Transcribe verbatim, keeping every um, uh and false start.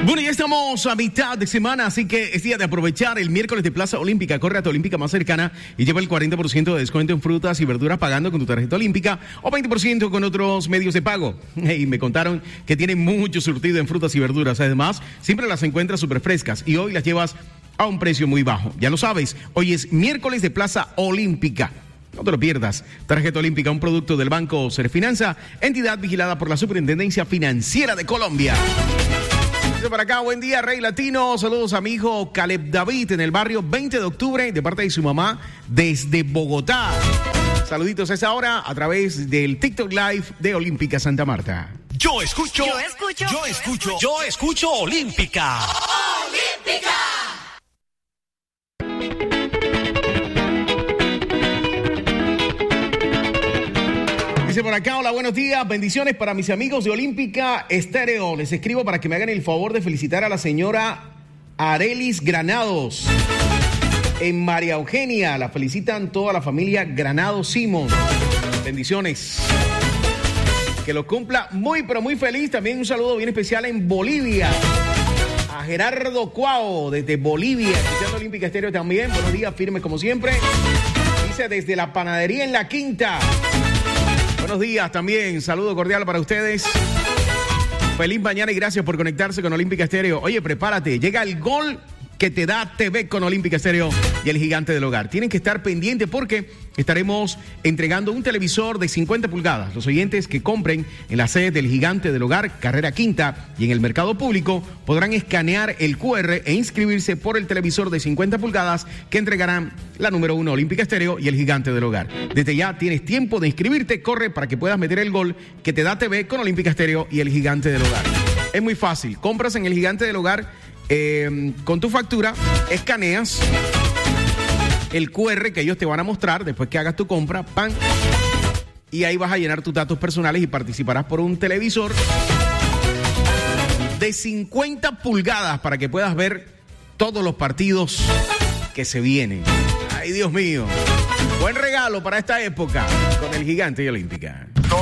Bueno, ya estamos a mitad de semana, así que es día de aprovechar el miércoles de Plaza Olímpica. Corre a tu Olímpica más cercana y lleva el cuarenta por ciento de descuento en frutas y verduras pagando con tu tarjeta Olímpica o veinte por ciento con otros medios de pago. Y me contaron que tienen mucho surtido en frutas y verduras. Además, siempre las encuentras súper frescas y hoy las llevas a un precio muy bajo. Ya lo sabes, hoy es miércoles de Plaza Olímpica. No te lo pierdas. Tarjeta Olímpica, un producto del Banco Serfinanza, entidad vigilada por la Superintendencia Financiera de Colombia. Por acá, buen día, Rey Latino. Saludos a mi hijo Caleb David en el barrio veinte de octubre, de parte de su mamá, desde Bogotá. Saluditos a esa hora a través del TikTok Live de Olímpica Santa Marta. Yo escucho, yo escucho, yo escucho, yo escucho Olímpica. Olímpica. Dice por acá, hola, buenos días, bendiciones para mis amigos de Olímpica Estéreo. Les escribo para que me hagan el favor de felicitar a la señora Arelis Granados. En María Eugenia, la felicitan toda la familia Granados Simón. Bendiciones. Que lo cumpla muy, pero muy feliz. También un saludo bien especial en Bolivia. A Gerardo Cuao, desde Bolivia, escuchando Olímpica Estéreo también. Buenos días, firmes como siempre. Dice desde la panadería en La Quinta. Buenos días también, saludo cordial para ustedes. Feliz mañana y gracias por conectarse con Olímpica Estéreo. Oye, prepárate, llega el gol que te da T V con Olímpica Estéreo y el Gigante del Hogar. Tienen que estar pendientes porque estaremos entregando un televisor de cincuenta pulgadas. Los oyentes que compren en la sede del Gigante del Hogar, Carrera Quinta, y en el mercado público podrán escanear el Q R e inscribirse por el televisor de cincuenta pulgadas que entregarán la número uno Olímpica Estéreo y el Gigante del Hogar. Desde ya tienes tiempo de inscribirte, corre para que puedas meter el gol que te da T V con Olímpica Estéreo y el Gigante del Hogar. Es muy fácil, compras en el Gigante del Hogar. Eh, con tu factura, escaneas el Q R que ellos te van a mostrar después que hagas tu compra, pan, y ahí vas a llenar tus datos personales y participarás por un televisor de cincuenta pulgadas para que puedas ver todos los partidos que se vienen. Ay, Dios mío, buen regalo para esta época con el Gigante y Olímpica.